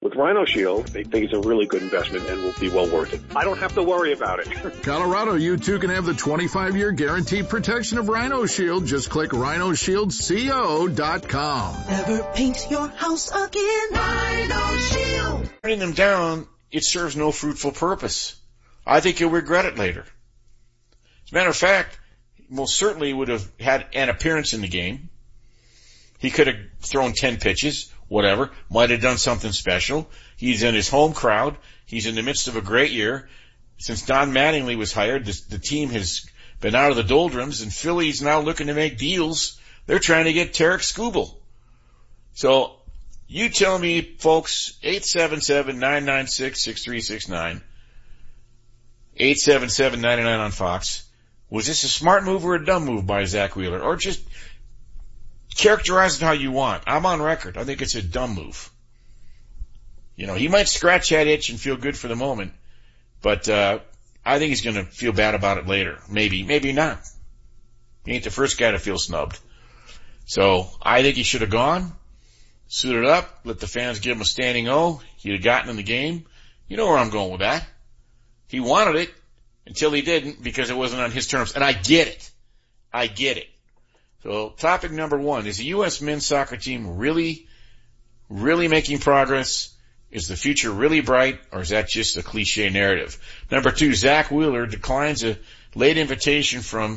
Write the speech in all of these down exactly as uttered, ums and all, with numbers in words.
With Rhino Shield, they think it's a really good investment and will be well worth it. I don't have to worry about it. Colorado, you too can have the twenty-five year guaranteed protection of Rhino Shield. Just click rhino shield co dot com. Never paint your house again. Rhino Shield. Turning them down, it serves no fruitful purpose. I think you'll regret it later. As a matter of fact, most certainly would have had an appearance in the game. He could have thrown ten pitches. Whatever, might have done something special. He's in his home crowd. He's in the midst of a great year. Since Don Mattingly was hired, this, the team has been out of the doldrums, and Philly's now looking to make deals. They're trying to get Tarek Skubal. So, you tell me, folks, eight seven seven, nine nine six, six three six nine, eight seven seven, nine nine on Fox, was this a smart move or a dumb move by Zach Wheeler? Or just characterize it how you want. I'm on record. I think it's a dumb move. You know, he might scratch that itch and feel good for the moment, but uh I think he's going to feel bad about it later. Maybe, maybe not. He ain't the first guy to feel snubbed. So I think he should have gone, suited up, let the fans give him a standing O. He'd have gotten in the game. You know where I'm going with that. He wanted it until he didn't because it wasn't on his terms. And I get it. I get it. So topic number one, is the U S men's soccer team really, really making progress? Is the future really bright, or is that just a cliche narrative? Number two, Zach Wheeler declines a late invitation from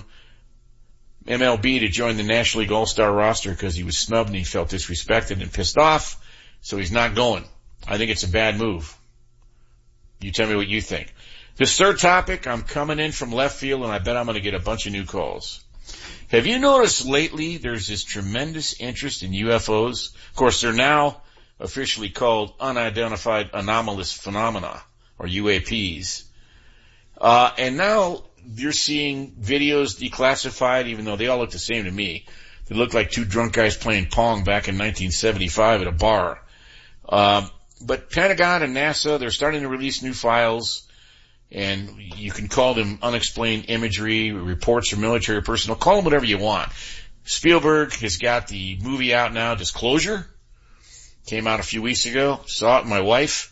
M L B to join the National League All-Star roster because he was snubbed and he felt disrespected and pissed off, so he's not going. I think it's a bad move. You tell me what you think. This third topic, I'm coming in from left field, and I bet I'm going to get a bunch of new calls. Have you noticed lately there's this tremendous interest in U F Os? Of course, they're now officially called unidentified anomalous phenomena, or U A Ps. Uh, and now you're seeing videos declassified, even though they all look the same to me. They look like two drunk guys playing Pong back in nineteen seventy-five at a bar. Um, but Pentagon and NASA, they're starting to release new files. And you can call them unexplained imagery, reports from military personnel. Call them whatever you want. Spielberg has got the movie out now, Disclosure. Came out a few weeks ago. Saw it with my wife.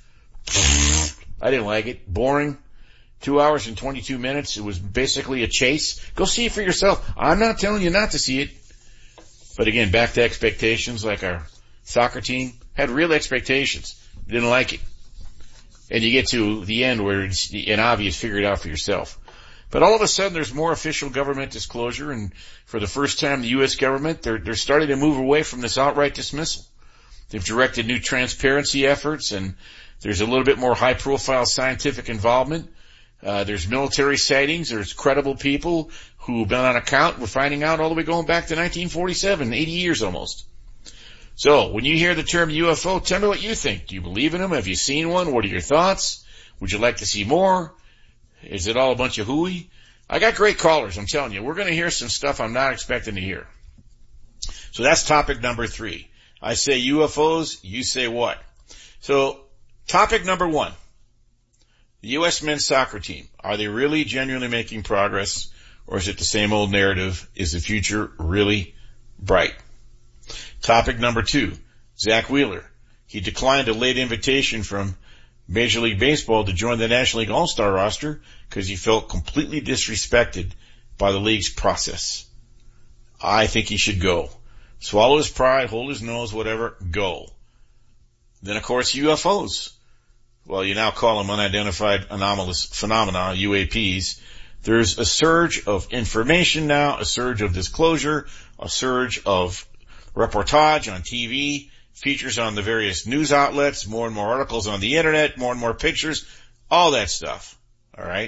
I didn't like it. Boring. Two hours and twenty-two minutes. It was basically a chase. Go see it for yourself. I'm not telling you not to see it. But again, back to expectations, like our soccer team had real expectations. Didn't like it. And you get to the end where it's an obvious, figure it out for yourself. But all of a sudden there's more official government disclosure, and for the first time the U S government, they're, they're starting to move away from this outright dismissal. They've directed new transparency efforts, and there's a little bit more high profile scientific involvement. Uh, there's military sightings, there's credible people who've been on account. We're finding out all the way going back to nineteen forty-seven, eighty years almost. So, when you hear the term U F O, tell me what you think. Do you believe in them? Have you seen one? What are your thoughts? Would you like to see more? Is it all a bunch of hooey? I got great callers, I'm telling you. We're going to hear some stuff I'm not expecting to hear. So that's topic number three. I say U F Os, you say what? So, topic number one. The U S men's soccer team. Are they really genuinely making progress, or is it the same old narrative? Is the future really bright? Topic number two, Zach Wheeler. He declined a late invitation from Major League Baseball to join the National League All-Star roster because he felt completely disrespected by the league's process. I think he should go. Swallow his pride, hold his nose, whatever, go. Then, of course, U F Os. Well, you now call them unidentified anomalous phenomena, U A Ps. There's a surge of information now, a surge of disclosure, a surge of reportage on T V, features on the various news outlets, more and more articles on the internet, more and more pictures, all that stuff. All right?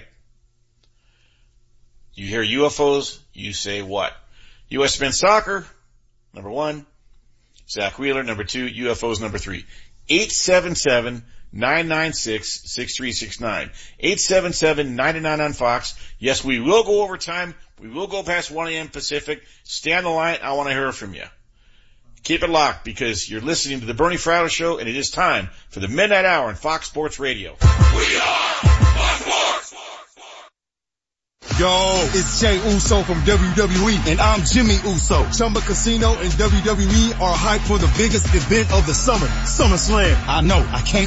You hear U F Os, you say what? U S men's soccer, number one. Zach Wheeler, number two. U F Os, number three. eight seven seven, nine nine six, six three six nine. eight seven seven, nine nine on Fox. Yes, we will go over time. We will go past one a.m. Pacific. Stay on the line. I want to hear from you. Keep it locked because you're listening to the Bernie Fratto Show, and it is time for the Midnight Hour on Fox Sports Radio. We are Fox Sports! Yo, it's Jey Uso from W W E, and I'm Jimmy Uso. Chumba Casino and W W E are hyped for the biggest event of the summer, SummerSlam. I know, I can't